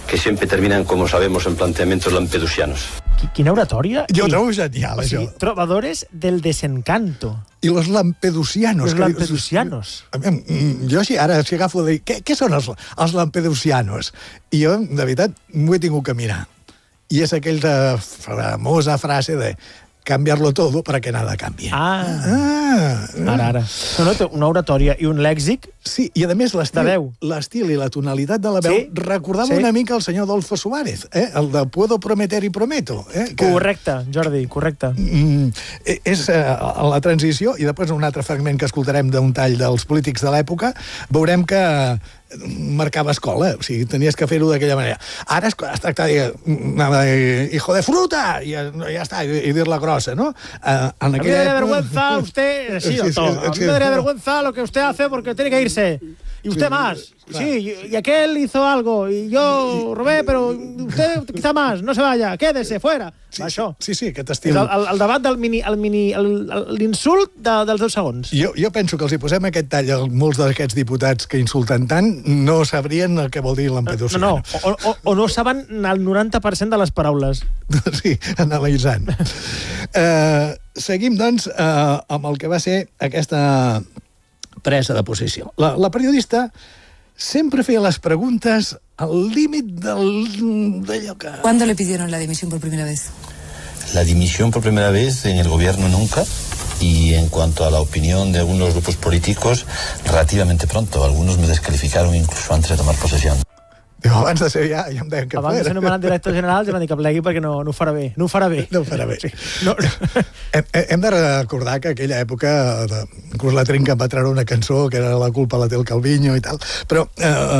que siempre terminan, como sabemos, en planteamientos lampedusianos. Quina oratòria. Jo ho trobo genial, això. Trovadores del desencanto. I los lampedusianos. Los lampedusianos. Jo ara si agafo de dir, què són els lampedusianos? I jo, de veritat, m'ho he tingut que mirar. I és aquella famosa frase de cambiar-lo todo para que nada cambie. Ara. No, té una oratòria i un lèxic. Sí, i a més l'estil i la tonalitat de la veu recordava una mica el senyor Adolfo Suárez, el de Puedo prometer y prometo. Correcte, Jordi, correcte. És la transició, i després un altre fragment que escoltarem d'un tall dels polítics de l'època, veurem que marcava escola, o sigui, tenies que fer-ho d'aquella manera. Ara es tracta de dir, hijo de fruta, i ja està, i dir-la grossa, no? A mí me daría vergüenza usted, sí, doctor, a mí me daría vergüenza lo que usted hace porque tiene que irse. Y usted más. Sí, y aquel hizo algo, y yo robé, pero usted quizá más, no se vaya, quédese, fuera. Això. Sí, aquest estil. És el debat del l'insult dels 10 segons. Jo penso que els hi posem aquest tall a molts d'aquests diputats que insulten tant, no sabrien el que vol dir lampedusiano. O no saben el 90% de les paraules. Sí, analitzant. Seguim, doncs, amb el que va ser aquesta presa de posició. La periodista sempre feia les preguntes al límit d'allò que... ¿Cuándo le pidieron la dimisión por primera vez? La dimisión por primera vez en el gobierno nunca, y en cuanto a la opinión de algunos grupos políticos, relativamente pronto. Algunos me descalificaron incluso antes de tomar posesión. Diu, abans de ser ja em deien que abans de ser nomenat director general ja van dir que plegui perquè no ho farà bé. No ho farà bé. No ho farà bé. Sí. Hem de recordar que aquella època inclús la Trinca va treure una cançó que era La culpa la té el Calviño i tal, però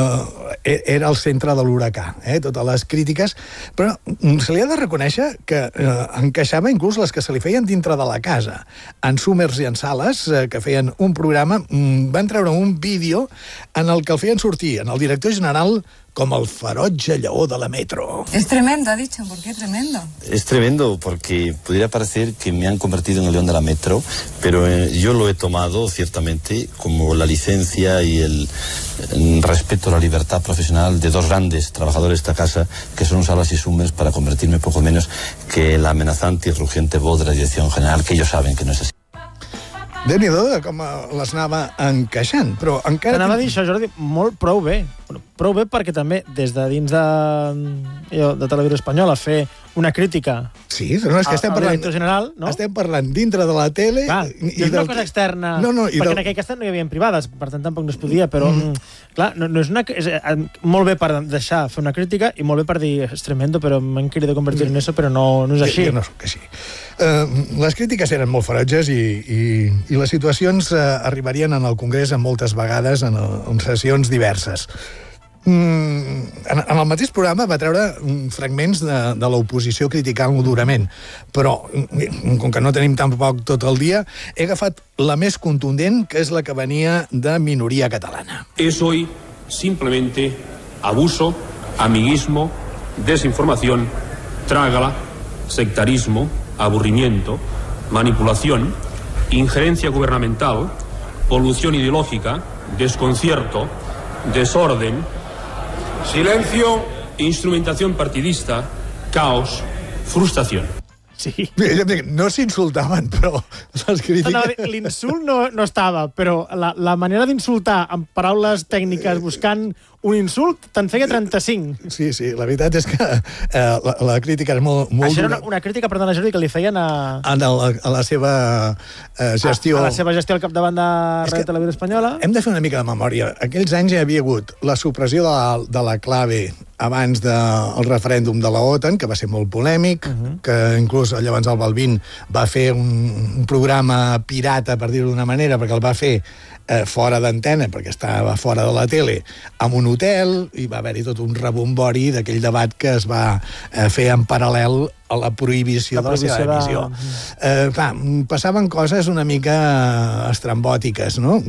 era el centre de l'huracà, totes les crítiques, però se li ha de reconèixer que encaixava inclús les que se li feien dintre de la casa. En Summers i en Sales, que feien un programa, van treure un vídeo en el que el feien sortir en el director general com el ferotge lleó de la metro. Es tremendo, ha dicho. ¿Por qué tremendo? Es tremendo porque pudiera parecer que me han convertido en el león de la metro, pero yo lo he tomado ciertamente como la licencia y el respeto a la libertad profesional de dos grandes trabajadores de esta casa, que son Salas y Summers, para convertirme poco menos que la amenazante y rugiente voz de la dirección general, que ellos saben que no es así. Déu-n'hi-do com les anava encaixant, però encara... T'anava a dir això, Jordi, prou bé. Prou bé perquè també, des de dins de Televisió Espanyola, fer una crítica al director general, no? Estem parlant dintre de la tele... Clar, és una cosa externa, perquè en aquell cas no hi havia privades, per tant tampoc no es podia, però, clar, no és una... És molt bé per deixar fer una crítica i molt bé per dir, és tremendo, però m'han querido convertir en eso, però no és així. No és així. Les crítiques eren molt ferotges i les situacions arribarien en el Congrés moltes vegades en sessions diverses. En el mateix programa va treure fragments de l'oposició criticant-lo durament, però com que no tenim tampoc tot el dia, he agafat la més contundent, que és la que venia de Minoria Catalana. Es hoy simplemente abuso, amiguismo, desinformación, trágala, sectarismo, aburrimiento, manipulación, injerencia gubernamental, polución ideológica, desconcierto, desorden, silencio, instrumentación partidista, caos, frustración. Sí. No s'insultaven, però les crítiques... L'insult no estava, però la manera d'insultar amb paraules tècniques buscant un insult te'n feia 35. Sí, la veritat és que la crítica és molt dura. Això era una crítica, perdona, Jordi, que li feien a la seva gestió... A la seva gestió al capdavant de Ràdio Televisió Espanyola. Hem de fer una mica de memòria. Aquells anys hi havia hagut la supressió de la clave abans del referèndum de la OTAN, que va ser molt polèmic, que inclús llavors el Balbín va fer un programa pirata, per dir-ho d'una manera, perquè el va fer fora d'antena, perquè estava fora de la tele, en un hotel, i va haver-hi tot un rebombori d'aquell debat que es va fer en paral·lel a la prohibició de la seva emissió. Clar, passaven coses una mica estrambòtiques, no?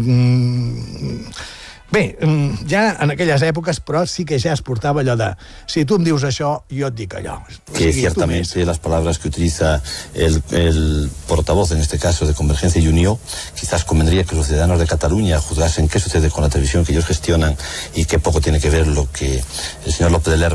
Bé, ja en aquelles èpoques, però sí que ja es portava allò de si tu em dius això, jo et dic allò. Que ciertamente las palabras que utiliza el portavoz, en este caso de Convergencia y Unió, quizás convendría que los ciudadanos de Cataluña juzgasen qué sucede con la televisión que ellos gestionan y qué poco tiene que ver lo que el señor López de Lerma